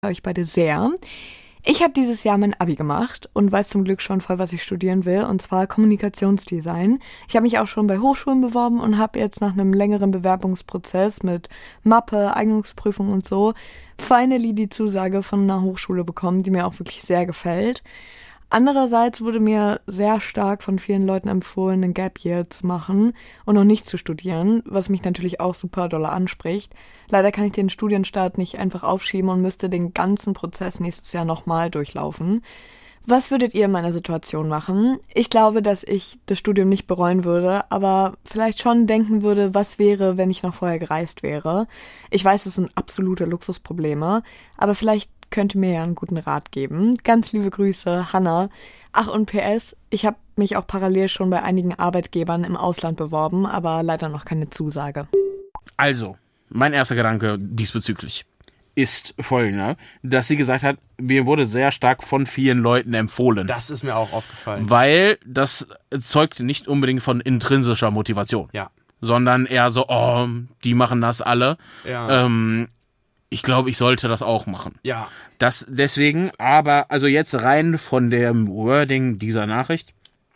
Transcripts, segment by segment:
euch beide sehr. Ich habe dieses Jahr mein Abi gemacht und weiß zum Glück schon voll, was ich studieren will, und zwar Kommunikationsdesign. Ich habe mich auch schon bei Hochschulen beworben und habe jetzt nach einem längeren Bewerbungsprozess mit Mappe, Eignungsprüfung und so finally die Zusage von einer Hochschule bekommen, die mir auch wirklich sehr gefällt. Andererseits wurde mir sehr stark von vielen Leuten empfohlen, einen Gap Year zu machen und noch nicht zu studieren, was mich natürlich auch super doll anspricht. Leider kann ich den Studienstart nicht einfach aufschieben und müsste den ganzen Prozess nächstes Jahr nochmal durchlaufen. Was würdet ihr in meiner Situation machen? Ich glaube, dass ich das Studium nicht bereuen würde, aber vielleicht schon denken würde, was wäre, wenn ich noch vorher gereist wäre. Ich weiß, das sind absolute Luxusprobleme, aber vielleicht könnte mir ja einen guten Rat geben. Ganz liebe Grüße, Hannah. Ach, und PS, ich habe mich auch parallel schon bei einigen Arbeitgebern im Ausland beworben, aber leider noch keine Zusage. Also, mein erster Gedanke diesbezüglich ist folgender, dass sie gesagt hat, mir wurde sehr stark von vielen Leuten empfohlen. Das ist mir auch aufgefallen. Weil das zeugt nicht unbedingt von intrinsischer Motivation. Ja. Sondern eher so, oh, die machen das alle. Ja. Ich glaube, ich sollte das auch machen. Ja. Das deswegen, aber also jetzt rein von dem Wording dieser Nachricht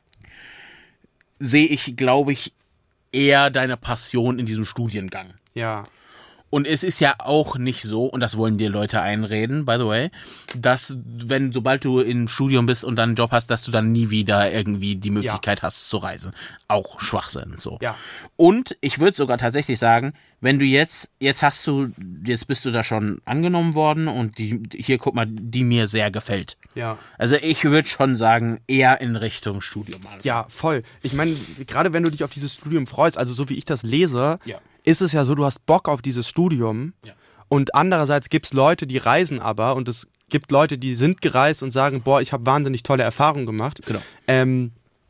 sehe ich, glaube ich, eher deine Passion in diesem Studiengang. Ja. Und es ist ja auch nicht so, und das wollen dir Leute einreden, by the way, dass sobald du im Studium bist und dann einen Job hast, dass du dann nie wieder irgendwie die Möglichkeit hast zu reisen. Auch Schwachsinn, so. Ja. Und ich würde sogar tatsächlich sagen, wenn du jetzt bist du da schon angenommen worden und hier, guck mal, die mir sehr gefällt. Ja. Also ich würde schon sagen, eher in Richtung Studium. Also. Ja, voll. Ich meine, gerade wenn du dich auf dieses Studium freust, also so wie ich das lese, ist es ja so, du hast Bock auf dieses Studium und andererseits gibt es Leute, die reisen aber, und es gibt Leute, die sind gereist und sagen, boah, ich habe wahnsinnig tolle Erfahrungen gemacht. Genau.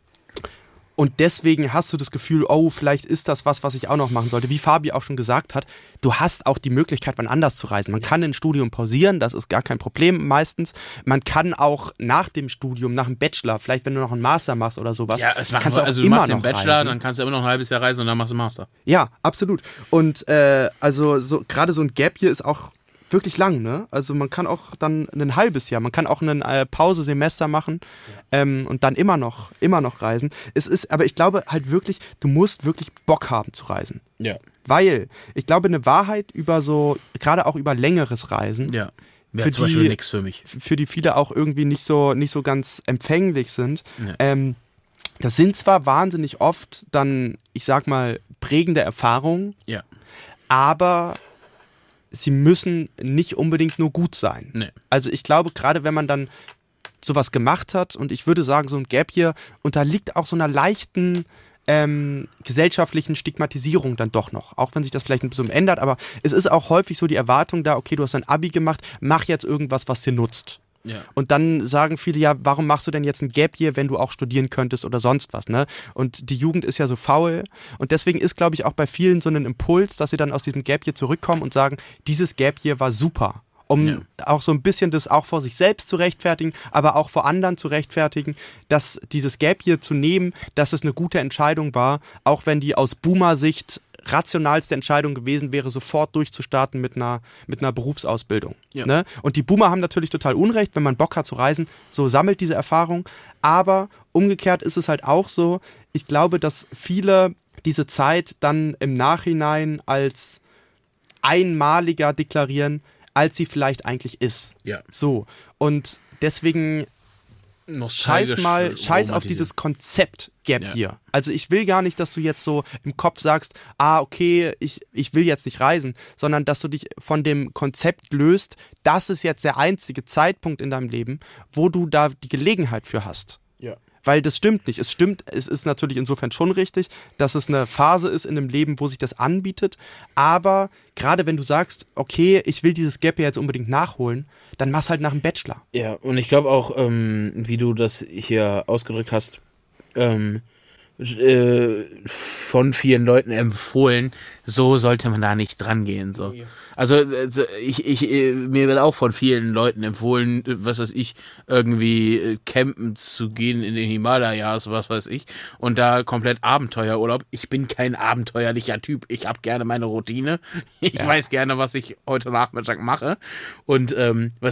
Und deswegen hast du das Gefühl, oh, vielleicht ist das was ich auch noch machen sollte. Wie Fabi auch schon gesagt hat, du hast auch die Möglichkeit, wann anders zu reisen. Man kann ein Studium pausieren, das ist gar kein Problem meistens. Man kann auch nach dem Studium, nach dem Bachelor, vielleicht wenn du noch einen Master machst oder sowas, das kannst du auch also immer du machst noch den Bachelor, reisen. dann kannst du immer noch ein halbes Jahr reisen und dann machst du Master. Ja, absolut. Und also gerade so ein Gap hier ist auch wirklich lang, ne? Also man kann auch dann ein halbes Jahr, man kann auch ein Pause-Semester machen und dann immer noch reisen. Aber ich glaube halt wirklich, du musst wirklich Bock haben zu reisen. Ja. Weil, ich glaube, eine Wahrheit über so, gerade auch über längeres Reisen, Ja. Wäre zum Beispiel nichts für mich. für die viele auch irgendwie nicht so ganz empfänglich sind. Ja. Das sind zwar wahnsinnig oft dann, ich sag mal, prägende Erfahrungen, aber sie müssen nicht unbedingt nur gut sein. Nee. Also ich glaube, gerade wenn man dann sowas gemacht hat, und ich würde sagen, so ein Gap Year unterliegt auch so einer leichten gesellschaftlichen Stigmatisierung dann doch noch. Auch wenn sich das vielleicht ein bisschen ändert, aber es ist auch häufig so die Erwartung da, okay, du hast ein Abi gemacht, mach jetzt irgendwas, was dir nutzt. Ja. Und dann sagen viele, ja, warum machst du denn jetzt ein Gap Year, wenn du auch studieren könntest oder sonst was, ne? Und die Jugend ist ja so faul. Und deswegen ist, glaube ich, auch bei vielen so ein Impuls, dass sie dann aus diesem Gap Year zurückkommen und sagen, dieses Gap Year war super. Um auch so ein bisschen das auch vor sich selbst zu rechtfertigen, aber auch vor anderen zu rechtfertigen, dass dieses Gap Year zu nehmen, dass es eine gute Entscheidung war, auch wenn die aus Boomer-Sicht rationalste Entscheidung gewesen wäre, sofort durchzustarten mit einer Berufsausbildung. Ja. Ne? Und die Boomer haben natürlich total Unrecht, wenn man Bock hat zu reisen, so sammelt diese Erfahrung. Aber umgekehrt ist es halt auch so, ich glaube, dass viele diese Zeit dann im Nachhinein als einmaliger deklarieren, als sie vielleicht eigentlich ist. Ja. So. Und deswegen scheiß auf dieses Konzept Gap Year. Also ich will gar nicht, dass du jetzt so im Kopf sagst, okay, ich will jetzt nicht reisen, sondern dass du dich von dem Konzept löst, das ist jetzt der einzige Zeitpunkt in deinem Leben, wo du da die Gelegenheit für hast. Ja. Weil das stimmt nicht. Es ist natürlich insofern schon richtig, dass es eine Phase ist in einem Leben, wo sich das anbietet. Aber gerade wenn du sagst, okay, ich will dieses Gap Year jetzt unbedingt nachholen, dann mach's halt nach dem Bachelor. Ja, und ich glaube auch, wie du das hier ausgedrückt hast, von vielen Leuten empfohlen, so sollte man da nicht dran gehen. So. Ja. Also mir wird auch von vielen Leuten empfohlen, was weiß ich, irgendwie campen zu gehen in den Himalayas, was weiß ich, und da komplett Abenteuerurlaub. Ich bin kein abenteuerlicher Typ. Ich habe gerne meine Routine. Ich weiß gerne, was ich heute Nachmittag mache. Und was